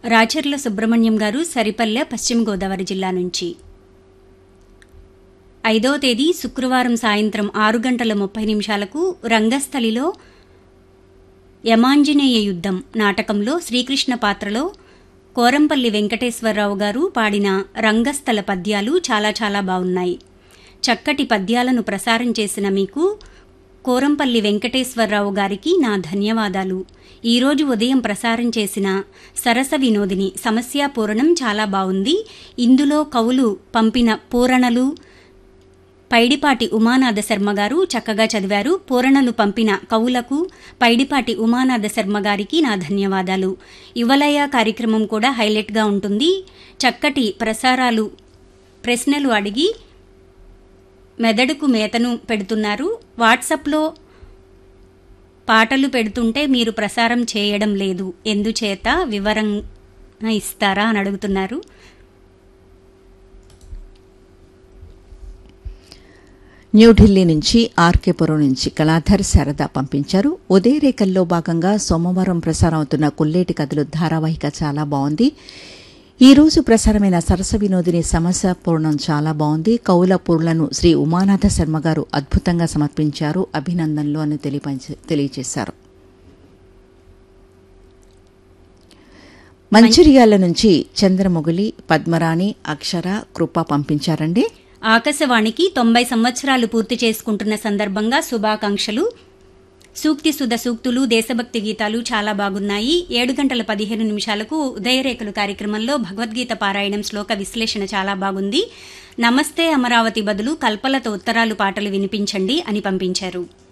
రాచర్ల సుబ్రహ్మణ్యం గారు సరిపల్లె పశ్చిమ గోదావరి జిల్లా నుంచి 5వ తేదీ శుక్రవారం సాయంత్రం 6:30 రంగస్థలిలో యమాంజనేయ యుద్ధం నాటకంలో శ్రీకృష్ణ పాత్రలో కోరంపల్లి వెంకటేశ్వరరావు గారు పాడిన రంగస్థల పద్యాలు చాలా చాలా బాగున్నాయి. చక్కటి పద్యాలను ప్రసారం చేసిన మీకు కోరంపల్లి వెంకటేశ్వరరావు గారికి నా ధన్యవాదాలు. ఈరోజు ఉదయం ప్రసారం చేసిన సరస వినోదిని సమస్య పూరణం చాలా బాగుంది. ఇందులో కవులు పంపిన పూరణలు పైడిపాటి ఉమానాథ శర్మ గారు చక్కగా చదివారు. పూరణలు పంపిన కవులకు పైడిపాటి ఉమానాథ శర్మ గారికి నా ధన్యవాదాలు. యువలయ కార్యక్రమం కూడా హైలైట్గా ఉంటుంది. చక్కటి ప్రసారాలు, ప్రశ్నలు అడిగి మెదడుకు మేతను పెడుతున్నారు. వాట్సాప్లో పాటలు పెడుతుంటే మీరు ప్రసారం చేయడం లేదు, ఎందుచేత వివరంగా ఇస్తారా అని అడుగుతున్నారు. న్యూఢిల్లీ నుంచి ఆర్కేపురం నుంచి కళాధర్ శారద పంపించారు. ఉదయరేఖల్లో భాగంగా సోమవారం ప్రసారం అవుతున్న కొల్లేటి కథలు ధారావాహిక చాలా బాగుంది. ఈ రోజు ప్రసారమైన సరస వినోదిని సమస్య పూర్ణం చాలా బాగుంది. కౌల పూర్లను శ్రీ ఉమానాథ శర్మ గారు అద్భుతంగా సమర్పించారు, అభినందనలు అని తెలియజేశారు. మంచిర్యాల నుంచి చంద్రముగిలి, పద్మరాణి, అక్షర, కృప పంపించారండి. ఆకాశవాణికి 90 సంవత్సరాలు పూర్తి చేసుకుంటున్న సందర్భంగా శుభాకాంక్షలు. సూక్తి సుధ సూక్తులు, దేశభక్తి గీతాలు చాలా బాగున్నాయి. 7:15 ఉదయరేఖలు కార్యక్రమంలో భగవద్గీత పారాయణం శ్లోక విశ్లేషణ చాలా బాగుంది. నమస్తే అమరావతి బదులు కల్పలతో ఉత్తరాలు పాటలు వినిపించండి అని పంపించారు.